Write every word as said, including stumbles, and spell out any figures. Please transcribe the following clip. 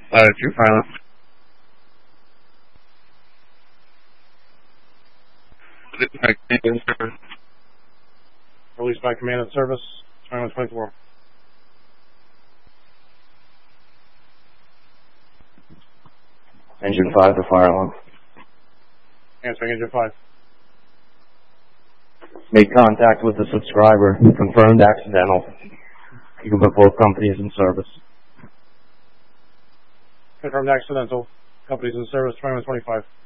Uh, two pilot. Released by command and service, twenty-one twenty-four. Engine five to fire alarm. Answering engine five. Made contact with the subscriber. Confirmed accidental. You can put both companies in service. Confirmed accidental. Companies in service, twenty-one twenty-five.